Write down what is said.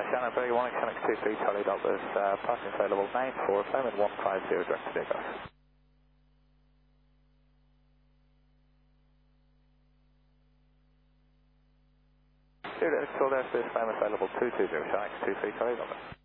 Shannon 31, X-23 Charlie Douglas, passing available 94, Clement 150, direct to takeoff. Studio, X-Field Airspace, Clement available 220, Shannon X-23 Charlie Douglas.